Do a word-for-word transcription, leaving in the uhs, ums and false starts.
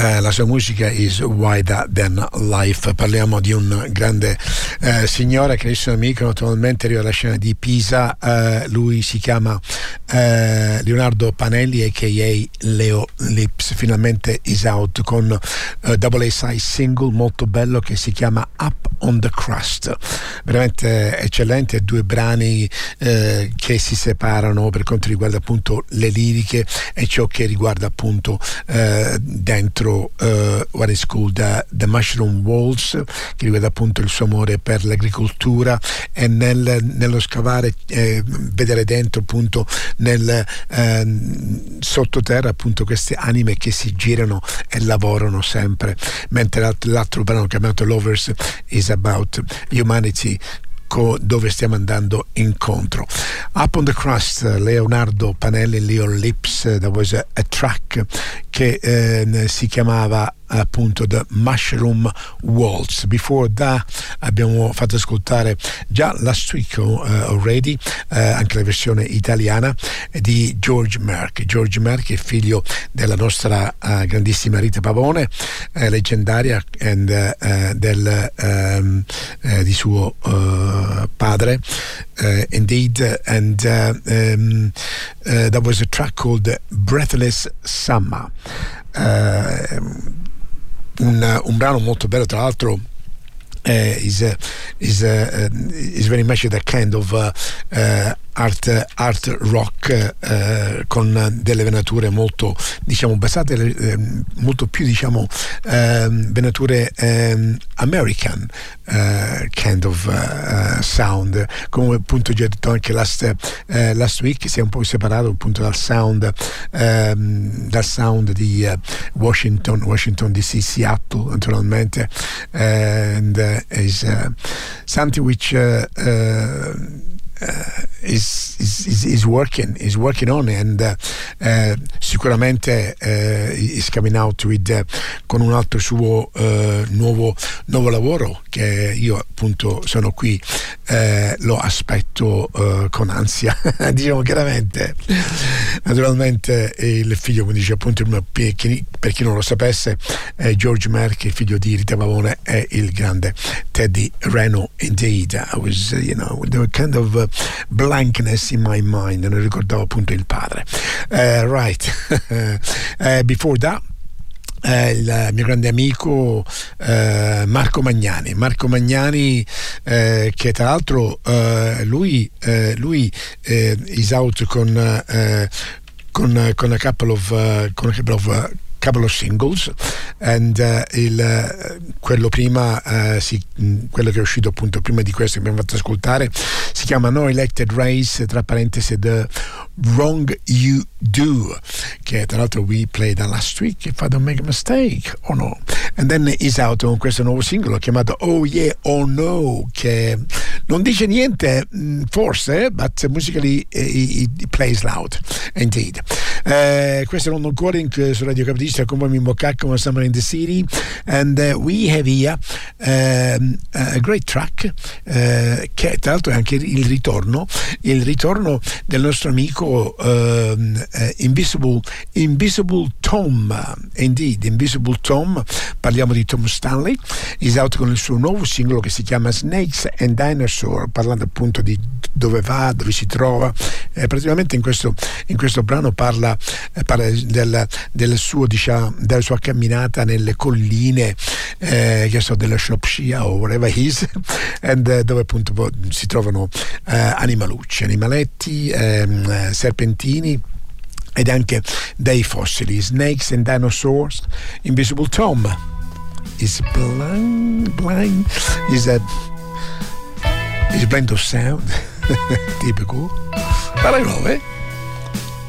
Uh, la sua musica is wider than life. Parliamo di un grande uh, signore, carissimo amico, naturalmente arriva dalla scena di Pisa. Uh, lui si chiama uh, Leonardo Panelli, a k a. Leo Lips. Finalmente is out con uh, double A size single molto bello che si chiama Up on the Crust, veramente eccellente. Due brani uh, che si separano per quanto riguarda appunto le liriche e ciò che riguarda appunto uh, dentro uh, what is called the, the Mushroom Waltz, che riguarda appunto il suo amore per l'agricoltura e nel, nello scavare, eh, vedere dentro appunto nel eh, sottoterra appunto queste anime che si girano e lavorano sempre, mentre l'altro, l'altro brano chiamato Lovers is about humanity, dove stiamo andando incontro. Up on the Crust, Leonardo Panelli, Leo Lips. That was a, a track che eh, si chiamava appunto The Mushroom Waltz. Before that abbiamo fatto ascoltare già last week uh, already uh, anche la versione italiana di George Merck. George Merck è figlio della nostra uh, grandissima Rita Pavone, uh, leggendaria, and uh, uh, del um, uh, di suo uh, padre, uh, indeed, and uh, um, uh, that was a track called Breathless Summer. Uh, un, un brano molto bello, tra l'altro. Uh, is uh, is uh, is very much that kind of uh, uh, art art rock uh, con delle venature molto, diciamo, basate eh, molto più, diciamo, um, venature um, American uh, kind of uh, sound, come appunto già detto anche last uh, last week. Si è un po' separato appunto dal sound um, dal sound di uh, Washington Washington D C, Seattle naturalmente, and uh, is uh, something which uh, uh, Uh, is, is, is working is working on, and uh, uh, sicuramente uh, is coming out with uh, con un altro suo uh, nuovo nuovo lavoro che io appunto sono qui, uh, lo aspetto uh, con ansia diciamo chiaramente. Naturalmente il figlio, come dice appunto, per chi, per chi non lo sapesse, è George Merck, il figlio di Rita Pavone, e il grande Teddy Reno. Indeed, I was uh, you know there were kind of uh, blankness in my mind, non ricordavo appunto il padre. Uh, right. uh, before that, Uh, il mio grande amico uh, Marco Magnani Marco Magnani uh, che tra l'altro uh, lui uh, lui uh, is out con uh, con con a couple of uh, con a couple of uh, couple of singles, and uh, il uh, quello prima uh, si, quello che è uscito appunto prima di questo che abbiamo fatto ascoltare si chiama No Elected Race, tra parentesi The Wrong You Do, che tra l'altro we played last week, if I don't make a mistake, o oh no, and then is out con questo nuovo singolo chiamato Oh Yeah Oh No, che non dice niente forse, but musically it, it plays loud indeed. Uh, questo è London Calling su Radio Capodistria con voi Mimmo Cacco, Summer in the City, and uh, we have here um, a great track uh, che tra l'altro è anche il ritorno il ritorno del nostro amico uh, uh, Invisible Invisible Tom. Indeed, Invisible Tom, parliamo di Tom Stanley. Is out con il suo nuovo singolo che si chiama Snakes and Dinosaur, parlando appunto di dove va, dove si trova. Eh, praticamente in questo, in questo brano parla, eh, parla del, del suo, diciamo, della sua camminata nelle colline, eh, che so, della Shropshire o whatever is, and, eh, dove appunto si trovano eh, animalucci, animaletti, eh, serpentini ed anche dei fossili. Snakes and Dinosaurs. Invisible Tom is blind, blind is a is a blend of sound tipico. Parole nuove.